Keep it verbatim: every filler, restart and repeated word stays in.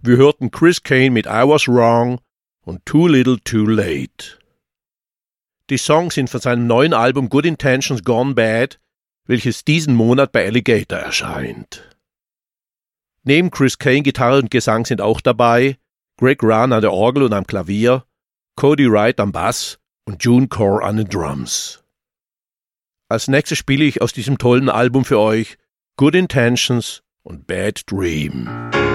Wir hörten Chris Kane mit I Was Wrong und Too Little Too Late. Die Songs sind von seinem neuen Album Good Intentions Gone Bad, welches diesen Monat bei Alligator erscheint. Neben Chris Kane Gitarre und Gesang sind auch dabei Greg Rahn an der Orgel und am Klavier, Cody Wright am Bass und June Corr an den Drums. Als nächstes spiele ich aus diesem tollen Album für euch Good Intentions und Bad Dream.